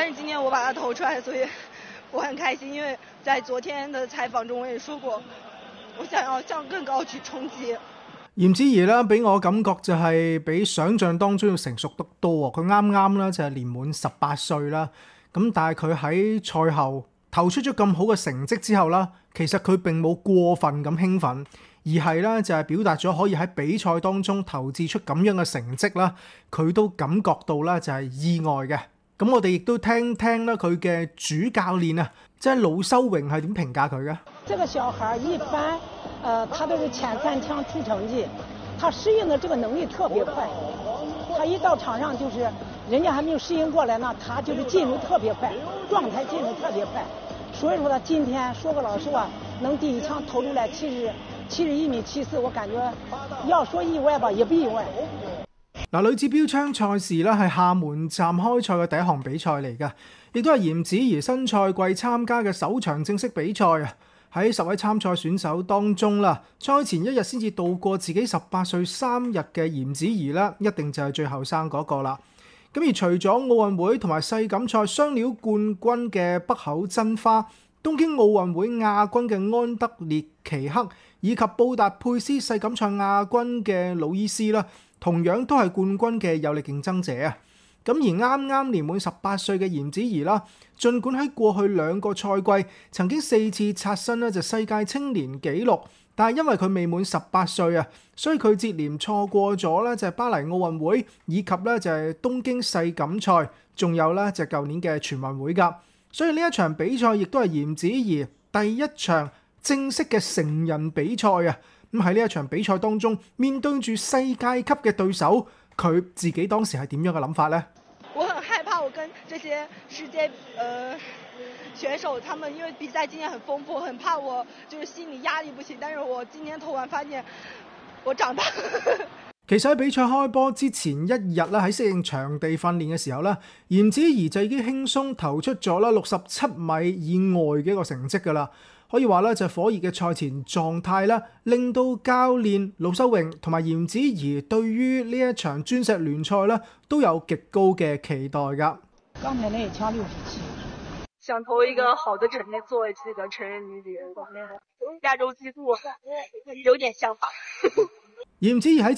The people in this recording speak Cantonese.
是今天我把它投出來，所以我很開心，因為在昨天的採訪中我也說過，我想要向更高去衝擊。 嚴子怡啦，俾我感覺就係比想像當中要成熟得多喎。佢啱啱啦就係年滿18歲啦，咁但係佢喺賽後投出咗咁好嘅成績之後啦，其實佢並冇過分咁興奮，而係咧就係表達咗可以喺比賽當中投擲出咁樣嘅成績啦，佢都感覺到啦就係意外嘅。咁我哋亦都聽聽啦佢嘅主教練啊，即係魯修榮係點評價佢嘅？ 這個小孩一般，他都是前3強出成績，他適應的這個能力特別快，他一到場上就是人家還沒有適應過來呢，他就是進入特別快，狀態進入特別快，所以說他今天說個老實話，能第一槍投出來71米74，我感覺要說意外吧，也不意外。 嗱，女子標槍賽事咧係廈門站開賽嘅第一項比賽嚟㗎，亦都係嚴子怡新賽季參加嘅首場正式比賽啊！喺10位參賽選手當中啦，賽前1日先至度過自己18歲3日嘅嚴子怡啦，一定就係最後生嗰個啦。咁而除咗奧運會同埋世錦賽雙料冠軍嘅北口真花，東京奧運會亞軍嘅安德烈奇克，以及布達佩斯世錦賽亞軍嘅魯伊斯啦，同樣都係冠軍嘅有力競爭者啊！咁而啱啱年滿18歲嘅嚴子怡啦，儘管喺過去2個賽季曾經4次刷新咧就世界青年紀錄，但係因為佢未滿18歲啊，所以佢接連錯過咗咧就係巴黎奧運會以及咧就係東京世錦賽，仲有咧就係舊年嘅全運會㗎。所以呢一場比賽亦都係嚴子怡第一場正式嘅成人比賽啊！咁喺呢一場比賽當中，面對住世界級嘅對手，佢自己當時係點樣嘅諗法呢？ 我很害怕，我跟這些世界選手，他們因為比賽經驗很豐富，很怕我就是心理壓力不行。但是我今天投完發現我長大。 其實喺比賽開波之前1日咧，喺適應場地訓練嘅時候咧，嚴子怡就已經輕鬆投出咗啦67米以外嘅一個成績㗎啦。可以話咧就係火熱嘅賽前狀態啦，令到教練魯修榮同埋嚴子怡對於呢一場鑽石聯賽咧都有極高嘅期待㗎。 剛才那一槍67， 想投一個好的成績作為這個成人女子亞洲紀錄，有點想法。 嚴子怡喺